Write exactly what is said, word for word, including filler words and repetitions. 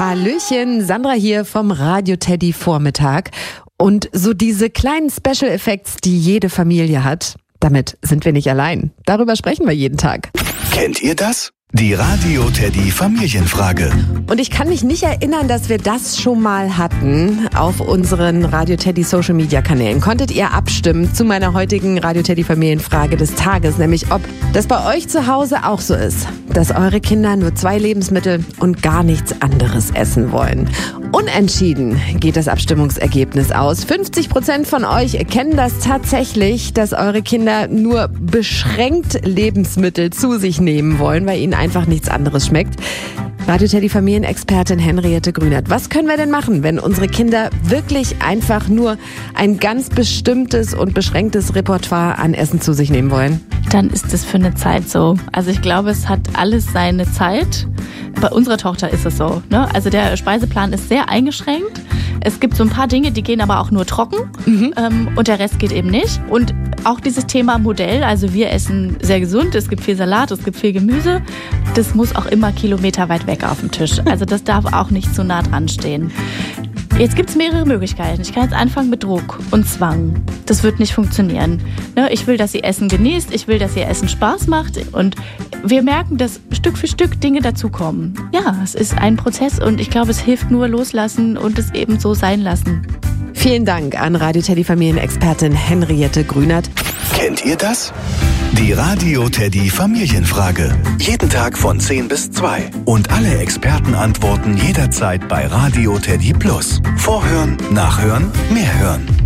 Hallöchen, Sandra hier vom Radio Teddy Vormittag. Und so diese kleinen Special Effects, die jede Familie hat, damit sind wir nicht allein. Darüber sprechen wir jeden Tag. Kennt ihr das? Die Radio Teddy Familienfrage. Und ich kann mich nicht erinnern, dass wir das schon mal hatten auf unseren Radio Teddy Social Media Kanälen. Konntet ihr abstimmen zu meiner heutigen Radio Teddy Familienfrage des Tages, nämlich ob das bei euch zu Hause auch so ist, dass eure Kinder nur zwei Lebensmittel und gar nichts anderes essen wollen. Unentschieden geht das Abstimmungsergebnis aus. fünfzig Prozent von euch kennen das tatsächlich, dass eure Kinder nur beschränkt Lebensmittel zu sich nehmen wollen, weil ihnen einfach nichts anderes schmeckt. Radio Teddy Familienexpertin Henriette Grünert. Was können wir denn machen, wenn unsere Kinder wirklich einfach nur ein ganz bestimmtes und beschränktes Repertoire an Essen zu sich nehmen wollen? Dann ist es für eine Zeit so. Also ich glaube, es hat alles seine Zeit. Bei unserer Tochter ist es so, ne? Also der Speiseplan ist sehr eingeschränkt. Es gibt so ein paar Dinge, die gehen aber auch nur trocken mhm. ähm, und der Rest geht eben nicht. Und auch dieses Thema Modell, also wir essen sehr gesund, es gibt viel Salat, es gibt viel Gemüse. Das muss auch immer kilometerweit weg auf dem Tisch. Also das darf auch nicht zu nah dran stehen. Jetzt gibt es mehrere Möglichkeiten. Ich kann jetzt anfangen mit Druck und Zwang. Das wird nicht funktionieren. Ne? Ich will, dass ihr Essen genießt, ich will, dass ihr Essen Spaß macht. Und wir merken, dass Stück für Stück Dinge dazukommen. Ja, es ist ein Prozess und ich glaube, es hilft nur loslassen und es eben so sein lassen. Vielen Dank an Radio Teddy Familienexpertin Henriette Grünert. Kennt ihr das? Die Radio Teddy Familienfrage. Jeden Tag von zehn bis zwei. Und alle Experten antworten jederzeit bei Radio Teddy Plus. Vorhören, nachhören, mehr hören.